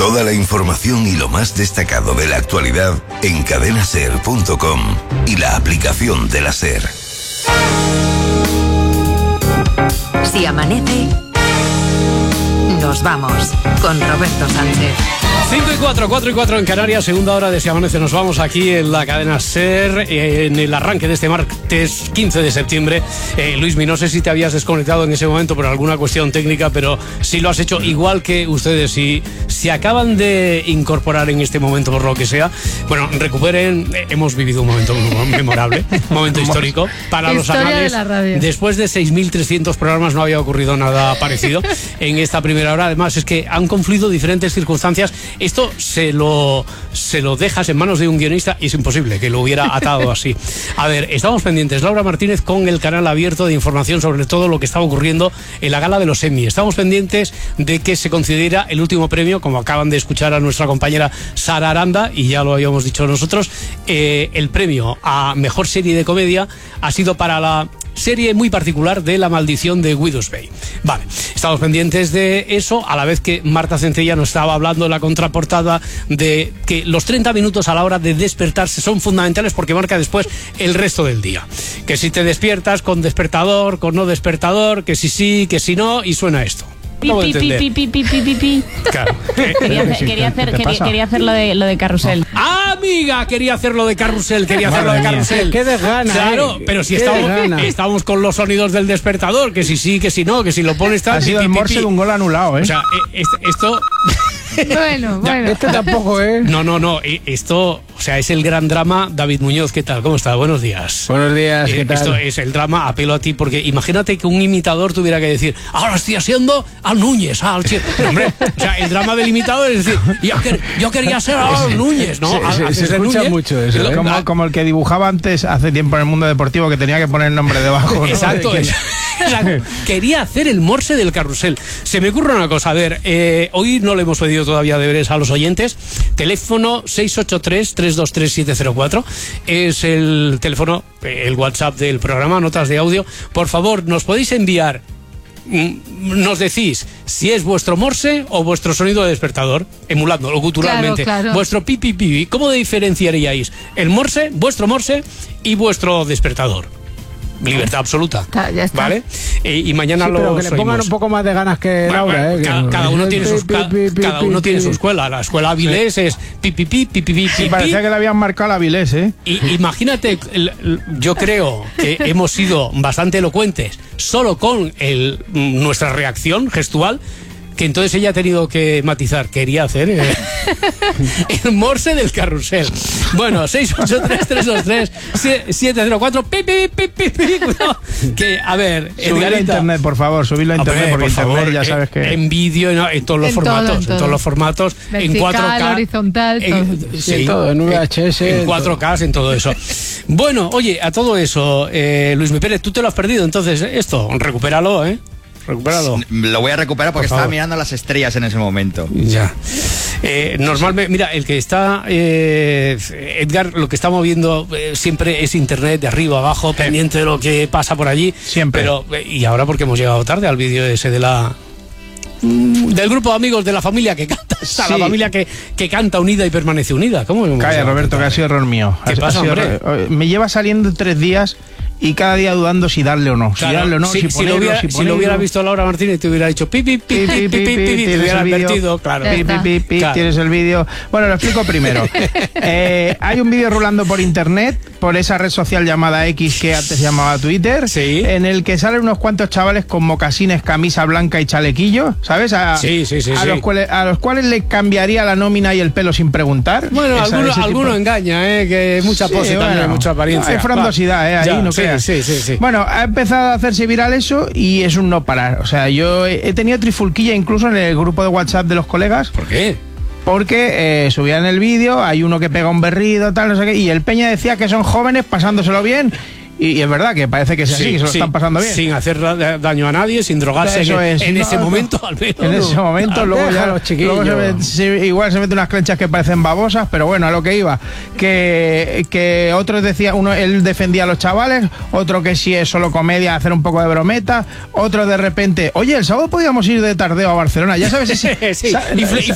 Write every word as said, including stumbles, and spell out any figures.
Toda la información y lo más destacado de la actualidad en cadena ser punto com y la aplicación de la SER. Si amanece, nos vamos con Roberto Sánchez. cinco y cuatro, cuatro y cuatro en Canarias, segunda hora de Si Amanece. Nos vamos aquí en la cadena SER, eh, en el arranque de este martes quince de septiembre. Eh, Luismi, no sé si te habías desconectado en ese momento por alguna cuestión técnica, pero sí lo has hecho igual que ustedes. Si se acaban de incorporar en este momento por lo que sea, bueno, recuperen. Eh, hemos vivido un momento memorable, un momento histórico para los anales. De Después de seis mil trescientos programas no había ocurrido nada parecido en esta primera hora. Además, es que han confluido diferentes circunstancias. Esto se lo, se lo dejas en manos de un guionista y es imposible que lo hubiera atado así. A ver, estamos pendientes, Laura Martínez, con el canal abierto de información sobre todo lo que estaba ocurriendo en la gala de los Emmy. Estamos pendientes de que se considera el último premio, como acaban de escuchar a nuestra compañera Sara Aranda, y ya lo habíamos dicho nosotros, eh, el premio a mejor serie de comedia ha sido para la serie muy particular de La Maldición de Widow's Bay. Vale, estamos pendientes de eso, a la vez que Marta Centella nos estaba hablando en la contraportada de que los treinta minutos a la hora de despertarse son fundamentales porque marca después el resto del día. Que si te despiertas con despertador, con no despertador, que si sí, que si no, y suena esto. Pi, pi, pi, pi, pi, pi, pi, pi. Claro. Quería hacer, quería hacer, quería, quería hacer lo de, lo de carrusel. ¡Ah, amiga! Quería hacerlo de carrusel, quería hacerlo de carrusel. ¡Qué desgana! Claro, eh. pero si Qué estamos, desgana. estamos con los sonidos del despertador, que si sí, que si no, que si lo pones tal... Ha sido el morse de un gol anulado, ¿eh? O sea, eh, esto... esto Bueno, bueno. Este tampoco, ¿eh? No, no, no, eh, esto, o sea, es el gran drama. David Muñoz, ¿qué tal? ¿Cómo está? Buenos días. Buenos días, ¿qué Eh, tal? Esto es el drama, apelo a ti, porque imagínate que un imitador tuviera que decir, ahora estoy haciendo al Núñez, al Che-". No, hombre, o sea, el drama del imitador es decir, yo, quer- yo quería ser al Núñez, ¿no? Se, Al- se- haces se de escucha Núñez, mucho eso, y lo- ¿eh? como, ah, como el que dibujaba antes, hace tiempo en el mundo deportivo, que tenía que poner el nombre debajo, ¿no? Exacto, De es- quién- exacto. Quería hacer el morse del carrusel. Se me ocurre una cosa, a ver, eh, hoy no le hemos pedido todavía deberes a los oyentes. Teléfono seis ocho tres, tres dos tres, siete cero cuatro es el teléfono, eh, el WhatsApp del programa, notas de audio. Por favor, nos podéis enviar, mm, nos decís si es vuestro morse o vuestro sonido de despertador, emulando locuturalmente. Claro, claro. Vuestro pi, pi, pi, pi. ¿Cómo diferenciaríais el morse, vuestro morse y vuestro despertador? Libertad absoluta. Ta- ya está. ¿Vale? Eh, y mañana Sí, lo pero que le pongan oímos. un poco más de ganas que Bueno, Laura, bueno, ¿eh? cada, Que- cada uno tiene sus, Pi, ca- pi, pi, cada pi, uno pi, tiene pi. su escuela. La escuela Avilés es pi, pi, pi, pi, pi, pi, Sí, pi, parecía pi. que le habían marcado la Vilés, ¿eh? Y imagínate, el- el- yo creo que hemos sido bastante elocuentes solo con el, nuestra reacción gestual, que entonces ella ha tenido que matizar. Quería hacer eh, el morse del carrusel. Bueno, seis ocho tres, tres dos tres, siete cero cuatro, pi, pi, pi, pi, pi. Cuidado. Que, a ver, Subirlo a Edgarita, internet, por favor, subirlo a internet, hombre, porque por internet favor, ya sabes en- que... en vídeo, en, en todos los En todo, formatos, en en, todo. todos los formatos, en Vertical, cuatro K, horizontal, en, todo. sí, en todo, en V H S, en en cuatro K, en todo eso. Bueno, oye, a todo eso, eh, Luis Mi Pérez, tú te lo has perdido, entonces esto, recupéralo, ¿eh? Recupéralo. Lo voy a recuperar porque Por estaba favor. mirando las estrellas en ese momento. Ya. Eh, normalmente, mira, el que está, eh, Edgar, lo que está moviendo eh, siempre es internet de arriba abajo, pendiente de lo que pasa por allí. Siempre. Pero, eh, y ahora porque hemos llegado tarde al vídeo ese de la... mm, del grupo de amigos de la familia que canta, Sí. la familia que, que canta unida y permanece unida. ¿Cómo hemos Calla, llegado Roberto, tan que ha tarde? sido error mío. ¿Qué Ha- ha pasa, sido hombre? error- Me lleva saliendo tres días y cada día dudando si darle o no. Si Claro, darle o no, si, si, si ponerlo, lo hubiera, si si lo ponerlo. hubiera visto Laura Martínez, te hubiera dicho pi, pi, pi, pi, pi, pi, pi, pi, te tienes hubiera el vídeo. advertido, claro. Ya Pi, pi, está. pi, pi, Claro. tienes el vídeo. Bueno, lo explico primero. Eh, hay un vídeo rulando por internet, por esa red social llamada X que antes se llamaba Twitter, Sí. en el que salen unos cuantos chavales con mocasines, camisa blanca y chalequillo, ¿sabes? A, Sí, sí, sí, a, sí. Los cuales, a los cuales le cambiaría la nómina y el pelo sin preguntar. Bueno, Esa- alguno, ese tipo- alguno engaña, ¿eh? Que mucha Sí, pose bueno, también, mucha apariencia. Hay frondosidad, ¿eh? Ahí Ya, no sí, creas. sí, sí, sí. Bueno, ha empezado a hacerse viral eso y es un no parar. O sea, yo he he tenido trifulquilla incluso en el grupo de WhatsApp de los colegas. ¿Por qué? Porque eh, subían el vídeo, hay uno que pega un berrido, tal, no sé qué, y el Peña decía que son jóvenes pasándoselo bien. Y, y es verdad que parece que es así, que se lo sí, están pasando bien. Sin hacer da- daño a nadie, sin drogarse Eso en, es. en No, ese no. momento, al menos. En ese momento, luego ya los luego se met- se- igual se mete unas clenchas que parecen babosas, pero bueno, a lo que iba. Que, que otros decía, uno, él defendía a los chavales, otro que si es solo comedia, hacer un poco de brometa, otro de repente, oye, el sábado podíamos ir de tardeo a Barcelona, ya sabes ese, Sí, sa- y fle- y